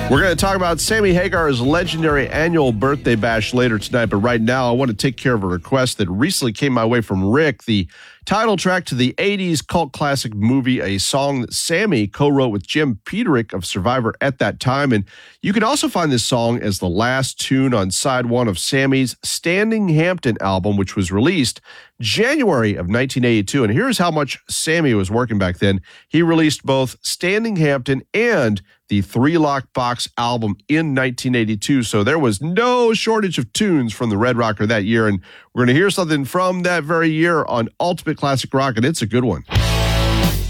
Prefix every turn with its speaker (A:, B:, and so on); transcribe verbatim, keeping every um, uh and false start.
A: We're going to talk about Sammy Hagar's legendary annual birthday bash later tonight, but right now I want to take care of a request that recently came my way from Rick, the title track to the eighties cult classic movie, a song that Sammy co-wrote with Jim Peterick of Survivor at that time. And you can also find this song as the last tune on side one of Sammy's Standing Hampton album, which was released January of nineteen eighty-two. And here's how much Sammy was working back then. He released both Standing Hampton and the Three Lock Box album in nineteen eighty-two. So there was no shortage of tunes from the Red Rocker that year. And we're going to hear something from that very year on Ultimate Classic Rock, and it's a good one.